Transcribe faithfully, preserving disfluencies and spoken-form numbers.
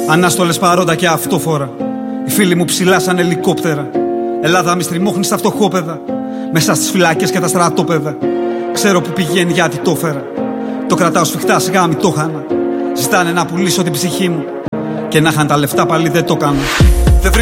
Ανάστολες παρόντα και αυτόφορα. Οι φίλοι μου ψηλά σαν ελικόπτερα. Ελλάδα μη στριμώχνει στα φτωχόπεδα. Μέσα στις φυλακές και τα στρατόπεδα. Ξέρω που πηγαίνει γιατί το έφερα. Το κρατάω σφιχτά, σιγά μη το χάνα. Ζητάνε να πουλήσω την ψυχή μου. Και να είχαν τα λεφτά πάλι δεν το κάνω.